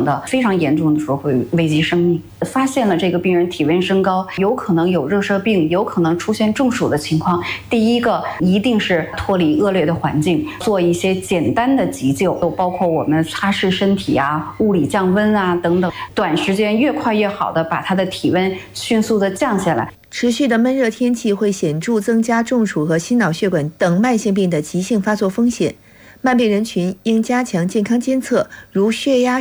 的非常严重的时候会危及生命。发现了这个病人体温升高，有可能有热射病，有可能出现中暑的情况，第一个一定是脱离恶劣的环境，做一些简单的急救，包括我们擦拭身体啊、物理降温啊等等，短时间越快越好的把他的体温迅速的降下来。 持续的闷热天气会显著增加中暑和心脑血管等慢性病的急性发作风险。慢病人群应加强健康监测，如血压、